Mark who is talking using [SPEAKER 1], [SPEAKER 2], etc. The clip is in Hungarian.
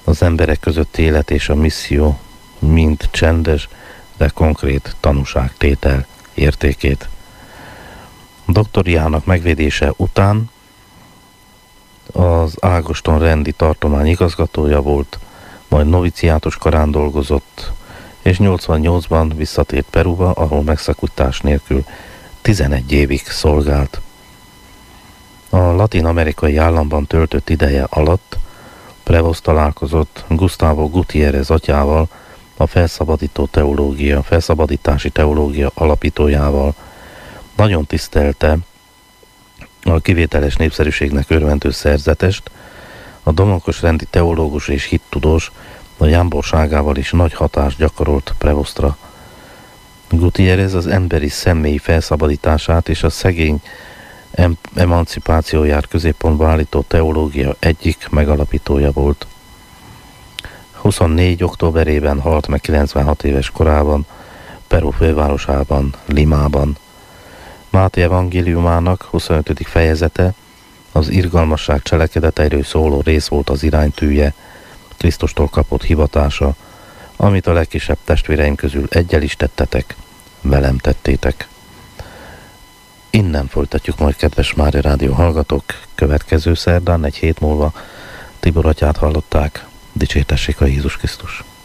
[SPEAKER 1] az emberek közötti élet és a misszió mind csendes, de konkrét tanúságtétel értékét. Doktoriának megvédése után az Ágoston rendi tartomány igazgatója volt, majd noviciátus karán dolgozott, és 88-ban visszatért Peruba, ahol megszakítás nélkül 11 évig szolgált. A latin-amerikai államban töltött ideje alatt Prevost találkozott Gustavo Gutiérrez atyával, a felszabadítási teológia alapítójával. Nagyon tisztelte a kivételes népszerűségnek örvendő szerzetest, a Domonkos rendi teológus és hittudós a jámborságával is nagy hatást gyakorolt Prevostra. Gutiérrez az emberi személy felszabadítását és a szegény emancipációját középpontba állító teológia egyik megalapítója volt. 24. októberében halt meg 96 éves korában, Peru fővárosában, Limában. Máté evangéliumának 25. fejezete, az irgalmasság cselekedeteiről szóló rész volt az iránytűje, Krisztustól kapott hivatása, amit a legkisebb testvéreim közül egyel is tettetek, velem tettétek. Innen folytatjuk majd, kedves Mária Rádió hallgatók, következő szerdán, egy hét múlva Tibor atyát hallották, dicsértessék a Jézus Krisztus.